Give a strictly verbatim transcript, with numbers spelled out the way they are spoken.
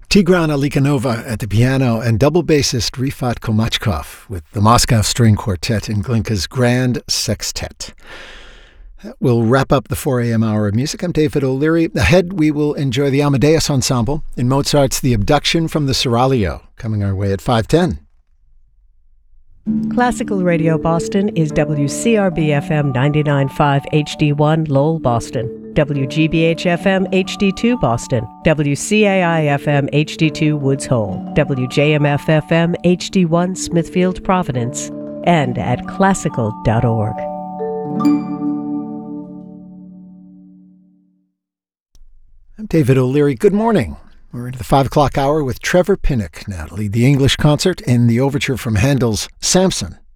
Tigran Alikanova at the piano and double bassist Rifat Komachkov with the Moscow String Quartet and Glinka's Grand Sextet. We'll wrap up the four a.m. hour of music. I'm David O'Leary. Ahead, we will enjoy the Amadeus Ensemble in Mozart's The Abduction from the Seraglio, coming our way at five ten. Classical Radio Boston is W C R B F M ninety-nine point five H D one Lowell, Boston. W G B H F M H D two Boston, W C A I F M H D two Woods Hole, W J M F F M H D one Smithfield, Providence, and at classical dot org. I'm David O'Leary. Good morning. We're into the five o'clock hour with Trevor Pinnock now to lead the English concert in the overture from Handel's Samson